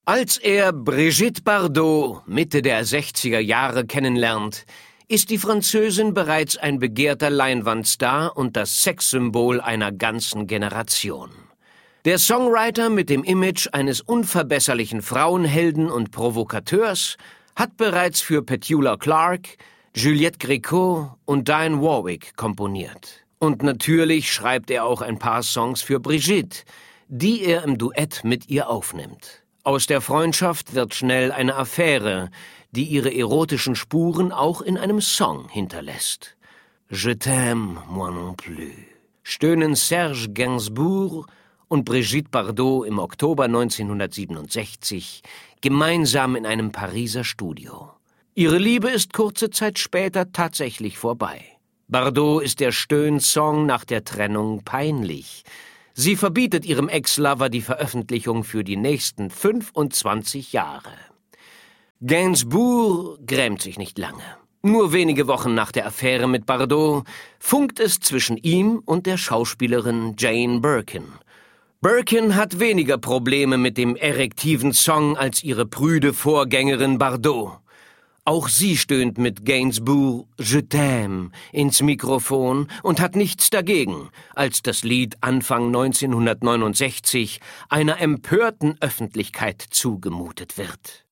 Als er Brigitte Bardot Mitte der 60er Jahre kennenlernt, ist die Französin bereits ein begehrter Leinwandstar und das Sexsymbol einer ganzen Generation. Der Songwriter mit dem Image eines unverbesserlichen Frauenhelden und Provokateurs hat bereits für Petula Clark, Juliette Gréco und Dionne Warwick komponiert. Und natürlich schreibt er auch ein paar Songs für Brigitte, die er im Duett mit ihr aufnimmt. Aus der Freundschaft wird schnell eine Affäre, die ihre erotischen Spuren auch in einem Song hinterlässt. Je t'aime, moi non plus, stöhnen Serge Gainsbourg und Brigitte Bardot im Oktober 1967 gemeinsam in einem Pariser Studio. Ihre Liebe ist kurze Zeit später tatsächlich vorbei. Bardot ist der Stöhnsong nach der Trennung peinlich. Sie verbietet ihrem Ex-Lover die Veröffentlichung für die nächsten 25 Jahre. Gainsbourg grämt sich nicht lange. Nur wenige Wochen nach der Affäre mit Bardot funkt es zwischen ihm und der Schauspielerin Jane Birkin. Birkin hat weniger Probleme mit dem erektiven Song als ihre prüde Vorgängerin Bardot. Auch sie stöhnt mit Gainsbourg Je t'aime ins Mikrofon und hat nichts dagegen, als das Lied Anfang 1969 einer empörten Öffentlichkeit zugemutet wird.